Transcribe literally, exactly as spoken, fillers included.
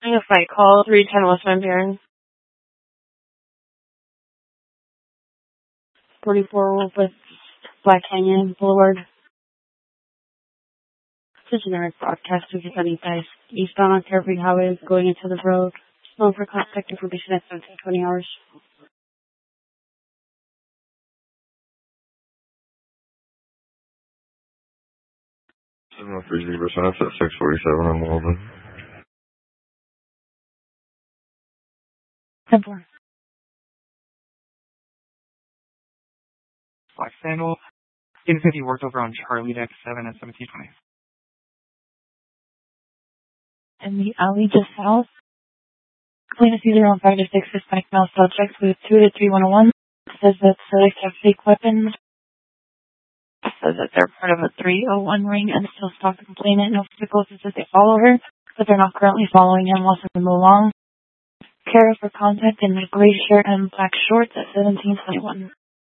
A fight call, three ten West Van Buren. forty-four Wolfwood, Black Canyon Boulevard. This is a generic broadcast of Sunny Guys. Eastbound on Carefree Highway going into the road. Slow for contact information at seventeen twenty hours. seven oh three zero percent at six forty-seven on Walden. Templar. Black Sandal. Infinity worked over on Charlie Deck seven at seventeen twenty. And the alley just south. Cleanest user on five to six suspect male subjects with two to three one oh one. Says that subjects have fake weapons. Says that they're part of a three oh one ring and still stalk the complainant. No physical says that they follow her, but they're not currently following him. Wants them to move along. Care for contact in the gray shirt and black shorts at seventeen twenty-one.